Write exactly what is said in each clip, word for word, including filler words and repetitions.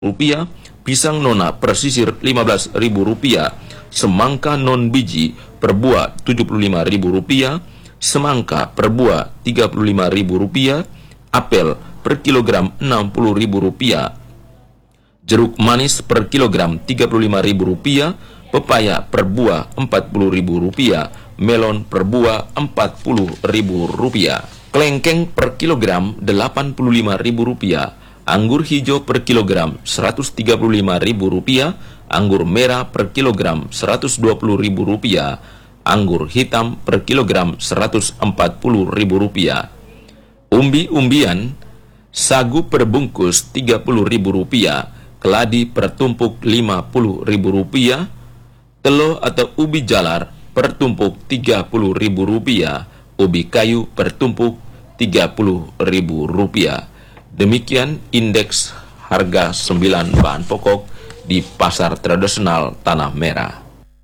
rupiah, pisang nona persisir lima belas ribu rupiah, semangka non biji per buah tujuh puluh lima ribu rupiah, semangka per buah tiga puluh lima ribu rupiah, apel per kilogram enam puluh ribu rupiah, jeruk manis per kilogram tiga puluh lima ribu rupiah, pepaya per buah empat puluh ribu rupiah, melon per buah empat puluh ribu rupiah, kelengkeng per kilogram delapan puluh lima ribu rupiah, anggur hijau per kilogram seratus tiga puluh lima ribu rupiah, anggur merah per kilogram seratus dua puluh ribu rupiah, anggur hitam per kilogram seratus empat puluh ribu rupiah, umbi-umbian, sagu per bungkus tiga puluh ribu rupiah, keladi per tumpuk lima puluh ribu rupiah, telur atau ubi jalar per tumpuk tiga puluh ribu rupiah, ubi kayu per tumpuk tiga puluh ribu rupiah. Demikian indeks harga sembilan bahan pokok di pasar tradisional Tanah Merah.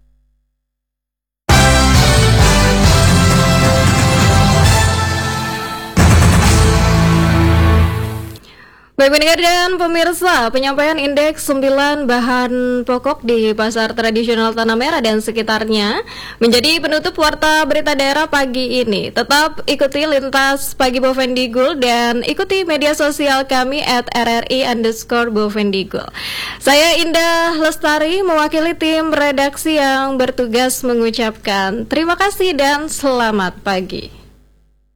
Baik pendengar dan pemirsa, penyampaian indeks sembilan bahan pokok di pasar tradisional Tanah Merah dan sekitarnya menjadi penutup warta berita daerah pagi ini. Tetap ikuti Lintas Pagi Bovendigul dan ikuti media sosial kami at rri underscore Bovendigul. Saya Indah Lestari mewakili tim redaksi yang bertugas mengucapkan terima kasih dan selamat pagi.